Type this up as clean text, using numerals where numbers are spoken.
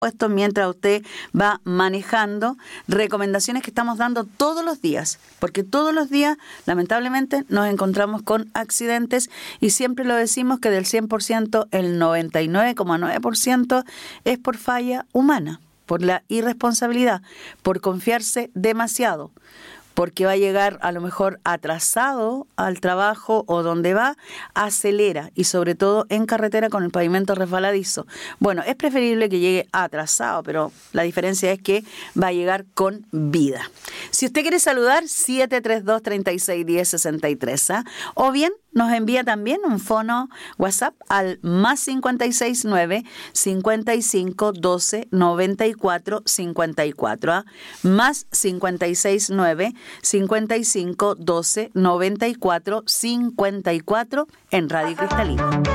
Esto mientras usted va manejando, recomendaciones que estamos dando todos los días, porque todos los días lamentablemente nos encontramos con accidentes y siempre lo decimos que del 100% el 99,9% es por falla humana, por la irresponsabilidad, por confiarse demasiado, porque va a llegar a lo mejor atrasado al trabajo o donde va, acelera y sobre todo en carretera con el pavimento resbaladizo. Bueno, es preferible que llegue atrasado, pero la diferencia es que va a llegar con vida. Si usted quiere saludar, 732-3610-63, ¿ah? O bien nos envía también un fono WhatsApp al más 569 55 12 94 54, ¿ah? Más 569 55 12 94 54 en Radio Cristalina.